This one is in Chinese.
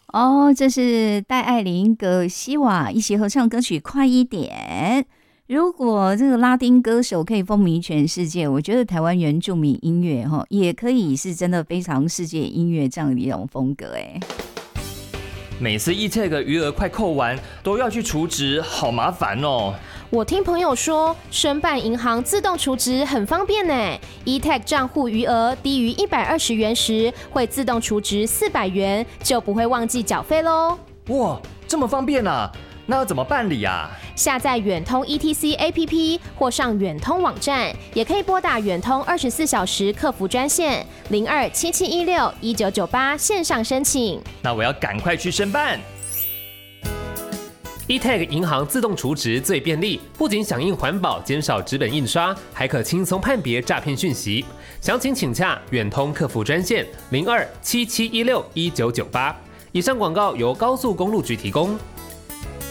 哦，这是戴爱玲葛西瓦一起合唱歌曲《快一点》。如果这个拉丁歌手可以风靡全世界，我觉得台湾原住民音乐也可以是真的非常世界音乐这样的一种风格哎。 每次 eTag 余额快扣完，都要去储值，好麻烦哦。 我听朋友说，申办银行自动储值很方便呢。eTag 账户余额低于120元时，会自动储值400元，就不会忘记缴费喽。 哇，这么方便啊！那要怎么办理啊？ 下载远通 ETC APP 或上远通网站，也可以拨打远通24小时客服专线0277161998线上申请。 那我要赶快去申办。 eTag 银行自动储值最便利，不仅响应环保，减少纸本印刷，还可轻松判别诈骗讯息。详情请洽远通客服专线0277161998。以上广告由高速公路局提供。